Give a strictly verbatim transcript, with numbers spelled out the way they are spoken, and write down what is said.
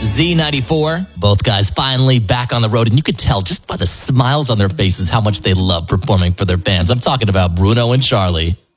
Z ninety-four, both guys finally back on the road, and you could tell just by the smiles on their faces how much they love performing for their bands. I'm talking about Bruno and Charlie.